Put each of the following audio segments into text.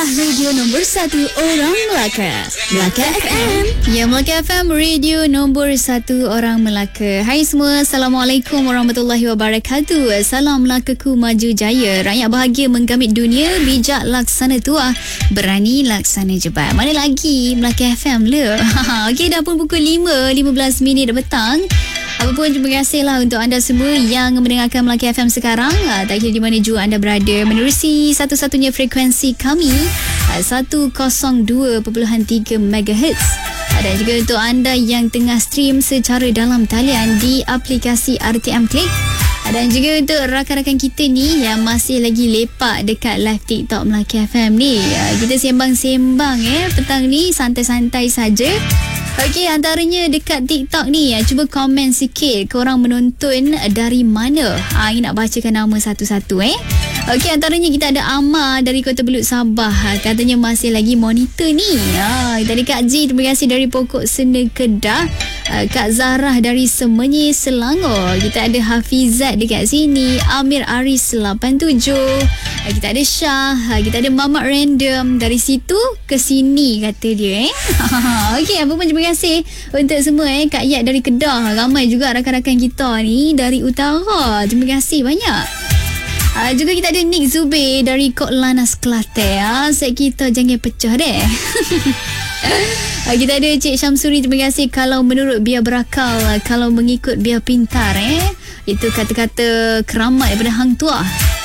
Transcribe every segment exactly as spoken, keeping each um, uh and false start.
radio nombor satu orang Melaka. Melaka F M. Ya, Melaka F M, radio nombor satu orang Melaka. Hai semua, Assalamualaikum warahmatullahi wabarakatuh. Salam Melakaku maju jaya. Rakyat bahagia menggamit dunia, bijak laksana tuah, berani laksana jebat. Mana lagi Melaka F M le? Okey, dah pun pukul lima, lima belas minit petang. Apapun, terima kasihlah untuk anda semua yang mendengarkan Melaka F M sekarang. Tak kira di mana jua anda berada, menerusi satu-satunya frekuensi kami, seratus dua perpuluhan tiga megahertz. Dan juga untuk anda yang tengah stream secara dalam talian di aplikasi R T M Click. Dan juga untuk rakan-rakan kita ni yang masih lagi lepak dekat live TikTok Melaka F M ni. Kita sembang-sembang eh petang ni, santai-santai saja. Okey, antaranya dekat TikTok ni, cuba komen sikit korang menonton dari mana. Ah, ini nak bacakan nama satu-satu eh. Okey, antaranya kita ada Amar dari Kota Belud, Sabah. Katanya masih lagi monitor ni. Ah, kita ada Kak Ji, terima kasih dari Pokok Sena, Kedah. Kak Zahrah dari Semenyi, Selangor. Kita ada Hafizat dekat sini. Amir Aris lapan tujuh. Kita ada Syah. Kita ada Mamat Random. Dari situ ke sini kata dia eh. Okey, apa pun terima kasih untuk semua eh. Kak Yat dari Kedah. Ramai juga rakan-rakan kita ni dari utara. Terima kasih banyak. Uh, juga kita ada Nick Zubir dari Kok Lanas, Kelantan. Ah, set kita jangan pecah deh. uh, kita ada Cik Syamsuri, terima kasih. Kalau menurut biar berakal, kalau mengikut biar pintar eh. Itu kata-kata keramat daripada Hang Tuah.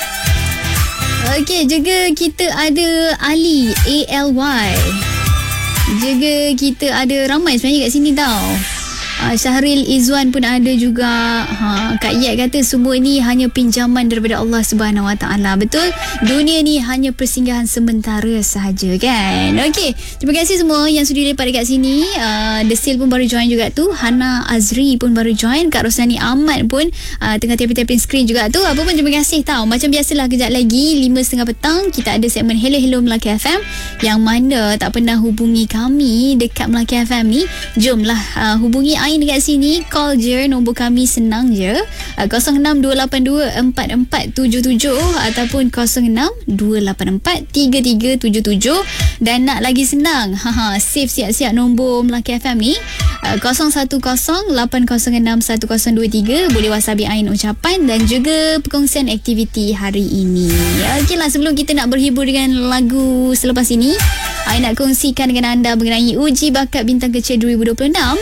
Okey, juga kita ada Ali A L Y. Juga kita ada ramai sebenarnya kat sini tau. Uh, Syahril Izwan pun ada juga. Ha, Kak Yat kata semua ni hanya pinjaman daripada Allah Subhanahu Wa Taala. Betul? Dunia ni hanya persinggahan sementara sahaja kan? Okey, terima kasih semua yang sudi lepak dekat sini. Uh, Desil pun baru join juga tu. Hana Azri pun baru join. Kak Rosani Ahmad pun uh, tengah taping-taping screen juga tu. Apa pun terima kasih tau. Macam biasalah, kejap lagi lima tiga puluh petang kita ada segmen Hello Hello Melaka F M. Yang mana tak pernah hubungi kami dekat Melaka F M ni, jomlah uh, hubungi Ain dekat sini. Call je, nombor kami senang je, uh, kosong enam dua lapan dua empat empat tujuh tujuh ataupun kosong enam dua lapan empat tiga tiga tujuh tujuh. Dan nak lagi senang, haha, save siap-siap nombor Melaka F M ni, uh, kosong satu kosong lapan kosong enam satu kosong dua tiga. Boleh WhatsApp Ain ucapan dan juga perkongsian aktiviti hari ini. Okeylah, sebelum kita nak berhibur dengan lagu selepas ini, Ain nak kongsikan dengan anda mengenai uji bakat bintang kecil dua ribu dua puluh enam.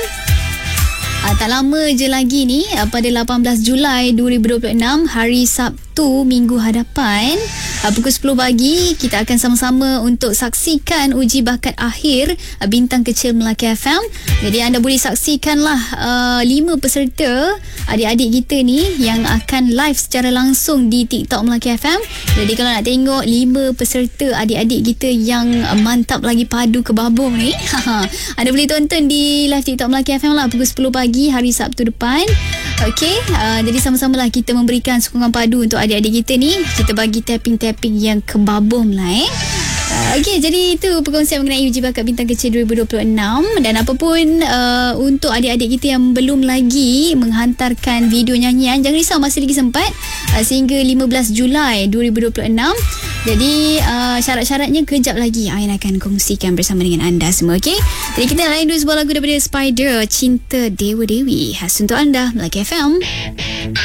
Uh, tak lama je lagi ni, uh, pada lapan belas Julai dua ribu dua puluh enam, hari Sabtu minggu hadapan, uh, pukul sepuluh pagi kita akan sama-sama untuk saksikan uji bakat akhir uh, bintang kecil Melaka F M. Jadi anda boleh saksikanlah uh, lima peserta adik-adik kita ni yang akan live secara langsung di TikTok Melaka F M. Jadi kalau nak tengok lima peserta adik-adik kita yang uh, mantap lagi padu ke babung ni, anda boleh tonton di live TikTok Melaka F M lah pukul sepuluh pagi hari Sabtu depan. Okey, uh, jadi sama-samalah kita memberikan sokongan padu untuk adik-adik kita ni. Kita bagi tapping-tapping yang kebabum lah eh. Uh, Okey, jadi itu perkongsian mengenai uji bakat bintang kecil dua ribu dua puluh enam. Dan apapun uh, untuk adik-adik kita yang belum lagi menghantarkan video nyanyian, jangan risau, masih lagi sempat uh, sehingga lima belas Julai dua ribu dua puluh enam. Jadi uh, syarat-syaratnya kejap lagi Ain akan kongsikan bersama dengan anda semua. Okey, jadi kita nak lain dulu sebuah lagu daripada Spider, Cinta Dewa Dewi, khas untuk anda Melaka F M.